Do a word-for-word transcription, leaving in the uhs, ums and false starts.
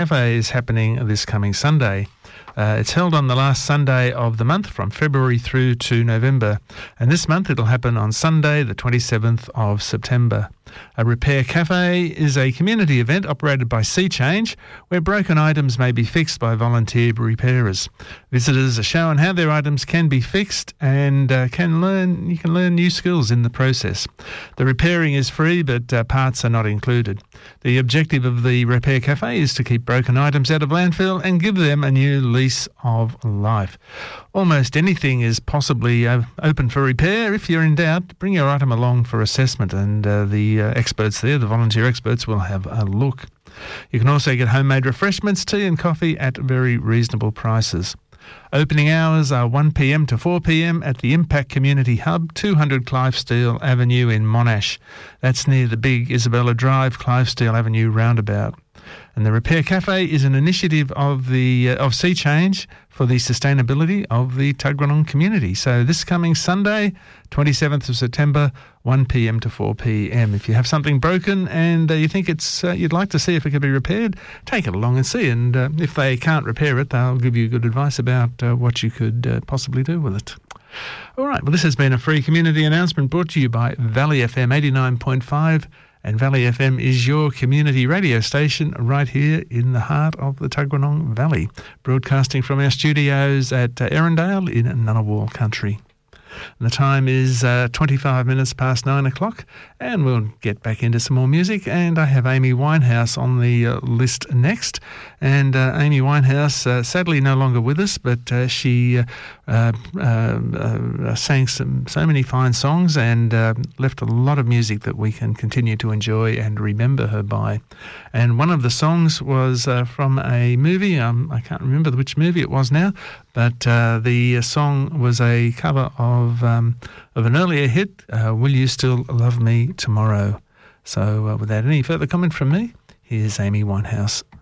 Cafe is happening this coming Sunday. Uh, it's held on the last Sunday of the month from February through to November. And this month it'll happen on Sunday, the twenty-seventh of September. A Repair Cafe is a community event operated by Sea Change where broken items may be fixed by volunteer repairers. Visitors are shown how their items can be fixed and uh, can learn. you can learn new skills in the process. The repairing is free, but uh, parts are not included. The objective of the Repair Cafe is to keep broken items out of landfill and give them a new lease of life. Almost anything is possibly uh, open for repair. If you're in doubt, bring your item along for assessment and uh, the uh, experts there, the volunteer experts, will have a look. You can also get homemade refreshments, tea and coffee at very reasonable prices. Opening hours are one p m to four p m at the Impact Community Hub, two hundred Clivesteel Avenue in Monash. That's near the big Isabella Drive, Clivesteel Avenue roundabout. And the Repair Cafe is an initiative of the uh, of Sea Change for the sustainability of the Tuggeranong community. So this coming Sunday, twenty-seventh of September, one p m to four p m. If you have something broken and uh, you think it's uh, you'd like to see if it can be repaired, take it along and see. And uh, if they can't repair it, they'll give you good advice about uh, what you could uh, possibly do with it. All right, well, this has been a free community announcement brought to you by Valley F M eighty-nine point five. And Valley F M is your community radio station right here in the heart of the Tuggeranong Valley, broadcasting from our studios at uh, Erindale in Ngunnawal country. And the time is uh, twenty-five minutes past nine o'clock, and we'll get back into some more music. And I have Amy Winehouse on the uh, list next. And uh, Amy Winehouse, uh, sadly no longer with us, but uh, she uh, uh, uh, sang some so many fine songs and uh, left a lot of music that we can continue to enjoy and remember her by. And one of the songs was uh, from a movie. Um, I can't remember which movie it was now, but uh, the song was a cover of um, of an earlier hit, uh, Will You Still Love Me Tomorrow? So uh, without any further comment from me, here's Amy Winehouse.